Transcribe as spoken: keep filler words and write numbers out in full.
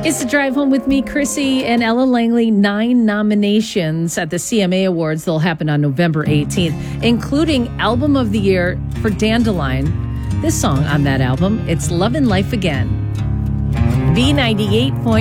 It's the Drive Home with me, Chrissy, and Ella Langley. Nine nominations at the C M A Awards. They'll happen on November eighteenth, including Album of the Year for Dandelion. This song on that album, it's Lovin' Life Again. B ninety-eight point